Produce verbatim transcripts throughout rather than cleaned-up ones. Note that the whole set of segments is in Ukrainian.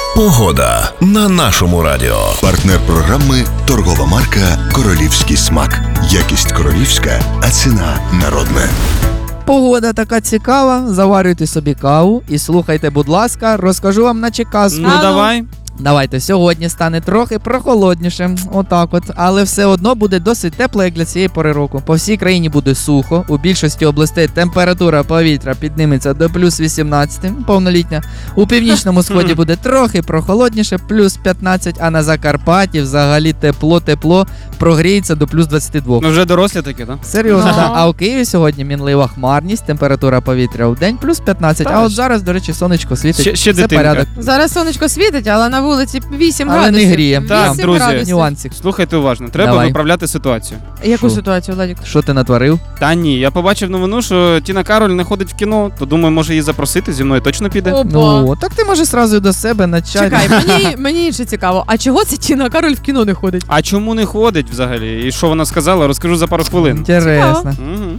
Погода на нашому радіо. Партнер програми – торгова марка «Королівський смак». Якість королівська, а ціна народна. Погода така цікава, заварюйте собі каву і слухайте, будь ласка, розкажу вам наче казку. Ну, давай. Давайте, сьогодні стане трохи прохолодніше, отак от, але все одно буде досить тепло, як для цієї пори року. По всій країні буде сухо, у більшості областей температура повітря підніметься до плюс вісімнадцять, повнолітня. У північному сході буде трохи прохолодніше, плюс п'ятнадцять, а на Закарпатті взагалі тепло-тепло, прогріється до плюс двадцять два. Ну вже дорослі такі, так? Серйозно, No. так. А у Києві сьогодні мінлива хмарність, температура повітря в день плюс п'ятнадцять, а Та от ж. зараз, до речі, сонечко світить, Ще- ще все дитинка. порядок. Зараз сонечко світить, але на вулиці вісім Але не градусів. гріє. Так, вісім друзі. градусів. Нюансик. Слухайте уважно, треба Давай. виправляти ситуацію. Яку Що? ситуацію, Владик? Що ти натворив? Та ні, я побачив новину, що Тіна Кароль не ходить в кіно, то думаю, може її запросити, зі мною точно піде. Опа. Ну, так ти може сразу до себе начати. Чекай, мені, мені інше цікаво. А чого це Тіна Кароль в кіно не ходить? А чому не ходить взагалі? І що вона сказала, розкажу за пару хвилин. Інтересно. Угу.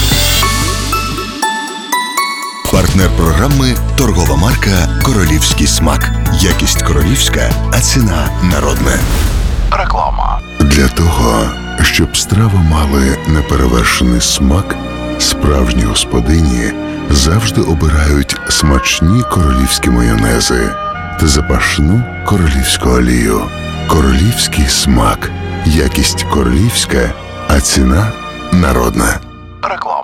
Партнер програми – торгова марка «Королівський смак». Якість королівська, а ціна народна. Реклама. Для того, щоб страви мали неперевершений смак, справжні господині завжди обирають смачні королівські майонези та запашну королівську олію. Королівський смак. Якість королівська, а ціна народна.